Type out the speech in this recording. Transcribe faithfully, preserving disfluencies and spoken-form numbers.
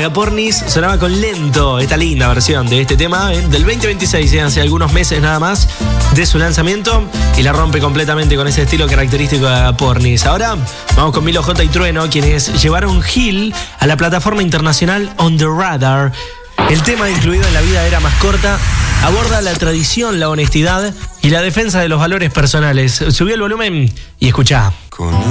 Agapornis sonaba con Lento, esta linda versión de este tema, ¿eh? Del veinte veintiséis, ¿eh? Hace algunos meses nada más de su lanzamiento, y la rompe completamente con ese estilo característico de Agapornis. Ahora vamos con Milo J y Trueno, quienes llevaron Gil a la plataforma internacional On The Radar. El tema incluido en La vida era más corta aborda la tradición, la honestidad y la defensa de los valores personales. Subí el volumen y escuchá. Con